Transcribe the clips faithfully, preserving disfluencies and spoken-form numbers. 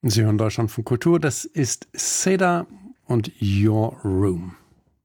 Sie hören Deutschland von Kultur. Das ist Seda und Your Room.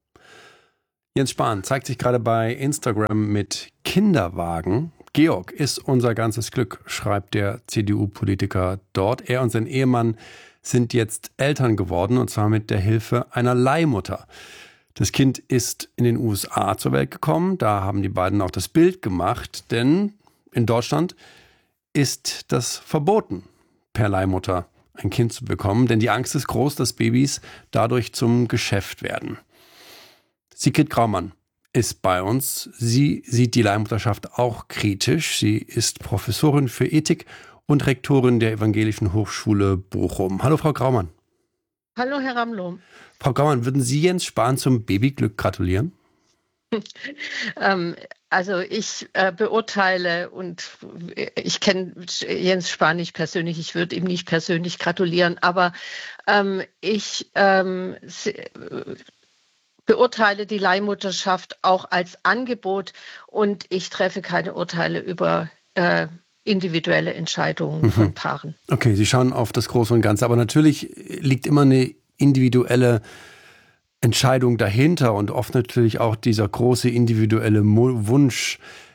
Jens Spahn zeigt sich gerade bei Instagram mit Kinderwagen. Georg ist unser ganzes Glück, schreibt der C D U-Politiker dort. Er und sein Ehemann sind jetzt Eltern geworden, und zwar mit der Hilfe einer Leihmutter. Das Kind ist in den U S A zur Welt gekommen. Da haben die beiden auch das Bild gemacht, denn in Deutschland ist das verboten, per Leihmutter ein Kind zu bekommen, denn die Angst ist groß, dass Babys dadurch zum Geschäft werden. Sigrid Graumann ist bei uns. Sie sieht die Leihmutterschaft auch kritisch. Sie ist Professorin für Ethik und Rektorin der Evangelischen Hochschule Bochum. Hallo, Frau Graumann. Hallo, Herr Ramloh. Frau Graumann, würden Sie Jens Spahn zum Babyglück gratulieren? ähm, also ich äh, beurteile und ich kenne Jens Spahn nicht persönlich, ich würde ihm nicht persönlich gratulieren, aber ähm, ich ähm, beurteile die Leihmutterschaft auch als Angebot und ich treffe keine Urteile über äh, individuelle Entscheidungen mhm. von Paaren. Okay, Sie schauen auf das Große und Ganze, aber natürlich liegt immer eine individuelle Entscheidung dahinter und oft natürlich auch dieser große individuelle Wunsch,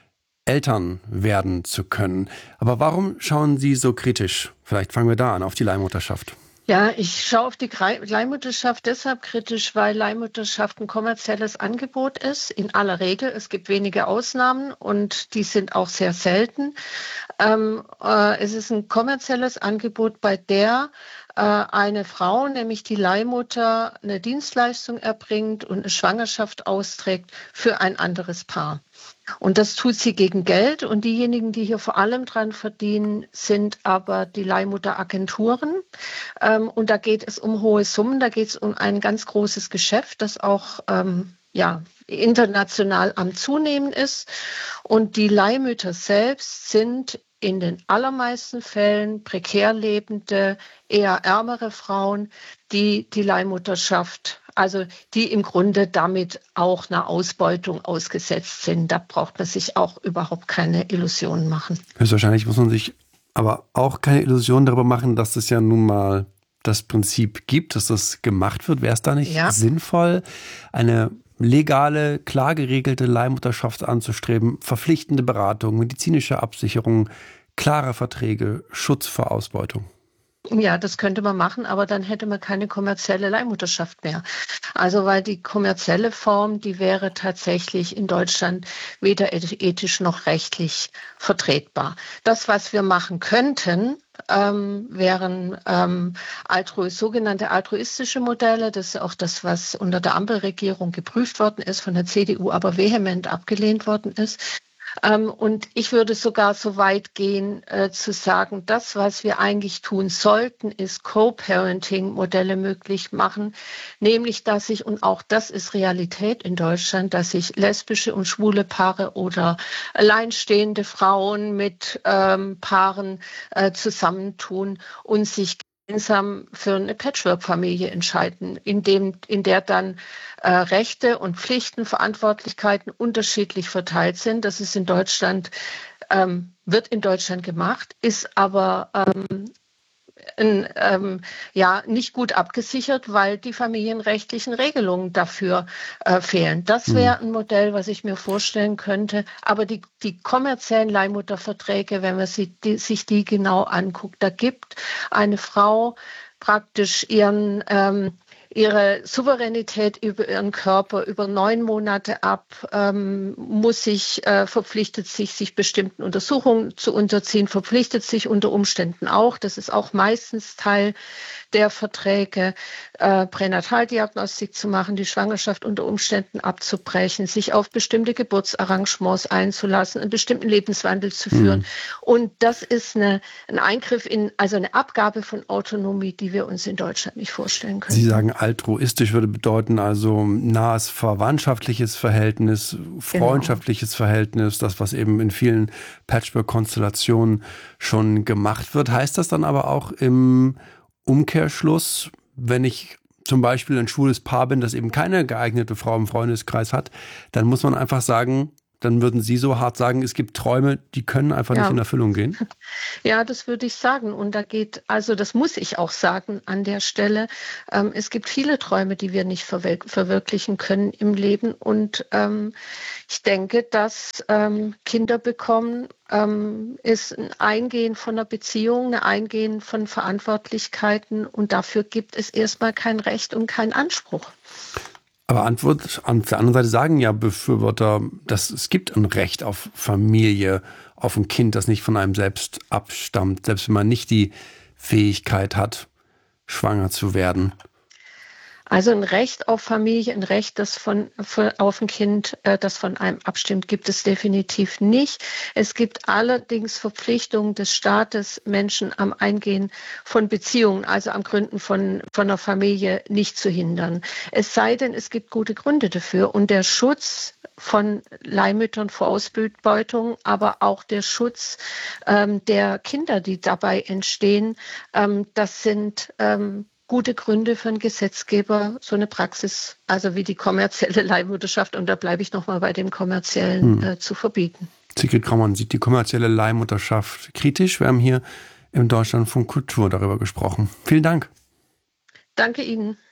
Eltern werden zu können. Aber warum schauen Sie so kritisch, vielleicht fangen wir da an, auf die Leihmutterschaft? Ja, ich schaue auf die Leihmutterschaft deshalb kritisch, weil Leihmutterschaft ein kommerzielles Angebot ist, in aller Regel. Es gibt wenige Ausnahmen und die sind auch sehr selten. Ähm, äh, es ist ein kommerzielles Angebot, bei der äh, eine Frau, nämlich die Leihmutter, eine Dienstleistung erbringt und eine Schwangerschaft austrägt für ein anderes Paar. Und das tut sie gegen Geld. Und diejenigen, die hier vor allem dran verdienen, sind aber die Leihmutteragenturen. Ähm, und da geht es um hohe Summen. Da geht es um ein ganz großes Geschäft, das auch ähm, ja, international am Zunehmen ist. Und die Leihmütter selbst sind in den allermeisten Fällen prekär lebende, eher ärmere Frauen, die die Leihmutterschaft, also die im Grunde damit auch einer Ausbeutung ausgesetzt sind. Da braucht man sich auch überhaupt keine Illusionen machen. Höchstwahrscheinlich muss man sich aber auch keine Illusionen darüber machen, dass es ja nun mal das Prinzip gibt, dass das gemacht wird. Wäre es da nicht ja. sinnvoll, eine legale, klar geregelte Leihmutterschaft anzustreben, verpflichtende Beratung, medizinische Absicherung, klare Verträge, Schutz vor Ausbeutung? Ja, das könnte man machen, aber dann hätte man keine kommerzielle Leihmutterschaft mehr. Also weil die kommerzielle Form, die wäre tatsächlich in Deutschland weder ethisch noch rechtlich vertretbar. Das, was wir machen könnten, ähm, wären ähm, altru- sogenannte altruistische Modelle. Das ist auch das, was unter der Ampelregierung geprüft worden ist, von der C D U aber vehement abgelehnt worden ist. Ähm, und ich würde sogar so weit gehen, äh, zu sagen, das, was wir eigentlich tun sollten, ist Co-Parenting-Modelle möglich machen. Nämlich, dass sich, und auch das ist Realität in Deutschland, dass sich lesbische und schwule Paare oder alleinstehende Frauen mit ähm, Paaren äh, zusammentun und sich gemeinsam für eine Patchwork-Familie entscheiden, in dem, in der dann äh, Rechte und Pflichten, Verantwortlichkeiten unterschiedlich verteilt sind. Das ist in Deutschland, ähm, wird in Deutschland gemacht, ist aber ähm, in, ähm, ja nicht gut abgesichert, weil die familienrechtlichen Regelungen dafür äh, fehlen. Das wäre ein Modell, was ich mir vorstellen könnte. Aber die, die kommerziellen Leihmutterverträge, wenn man sie, die, sich die genau anguckt, da gibt eine Frau praktisch ihren ähm, ihre Souveränität über ihren Körper über neun Monate ab, ähm, muss sich, äh, verpflichtet sich, sich bestimmten Untersuchungen zu unterziehen, verpflichtet sich unter Umständen auch, das ist auch meistens Teil der Verträge, äh, Pränataldiagnostik zu machen, die Schwangerschaft unter Umständen abzubrechen, sich auf bestimmte Geburtsarrangements einzulassen, einen bestimmten Lebenswandel zu führen. Mhm. Und das ist eine, ein Eingriff in, also eine Abgabe von Autonomie, die wir uns in Deutschland nicht vorstellen können. Sie sagen, altruistisch würde bedeuten also nahes verwandtschaftliches Verhältnis, freundschaftliches genau. Verhältnis, das, was eben in vielen Patchwork-Konstellationen schon gemacht wird. Heißt das dann aber auch im Umkehrschluss, wenn ich zum Beispiel ein schwules Paar bin, das eben keine geeignete Frau im Freundeskreis hat, dann muss man einfach sagen, dann würden Sie so hart sagen, es gibt Träume, die können einfach Ja. nicht in Erfüllung gehen? Ja, das würde ich sagen. Und da geht, also das muss ich auch sagen an der Stelle. Ähm, es gibt viele Träume, die wir nicht verwir verwirklichen können im Leben. Und ähm, ich denke, dass ähm, Kinder bekommen ähm, ist ein Eingehen von einer Beziehung, ein Eingehen von Verantwortlichkeiten. Und dafür gibt es erstmal kein Recht und keinen Anspruch. Aber Antwort, auf der anderen Seite sagen ja Befürworter, dass es gibt ein Recht auf Familie, auf ein Kind, das nicht von einem selbst abstammt, selbst wenn man nicht die Fähigkeit hat, schwanger zu werden. Also ein Recht auf Familie, ein Recht, das von, von auf ein Kind, äh, das von einem abstimmt, gibt es definitiv nicht. Es gibt allerdings Verpflichtungen des Staates, Menschen am Eingehen von Beziehungen, also am Gründen von, von einer Familie nicht zu hindern. Es sei denn, es gibt gute Gründe dafür. Und der Schutz von Leihmüttern vor Ausbeutung, aber auch der Schutz ähm, der Kinder, die dabei entstehen, ähm, das sind ähm, gute Gründe für einen Gesetzgeber, so eine Praxis, also wie die kommerzielle Leihmutterschaft, und da bleibe ich nochmal bei dem kommerziellen, hm. äh, zu verbieten. Sigrid Graumann sieht die kommerzielle Leihmutterschaft kritisch. Wir haben hier im Deutschlandfunk Kultur darüber gesprochen. Vielen Dank. Danke Ihnen.